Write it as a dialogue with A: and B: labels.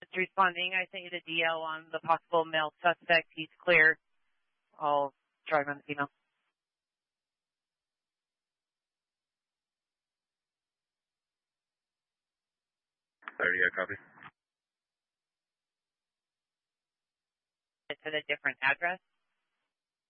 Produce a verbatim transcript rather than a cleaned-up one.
A: Just responding, I sent you the D L on the possible male suspect. He's clear. I'll drive on the female.
B: thirty, yeah, copy.
A: It's at a different address.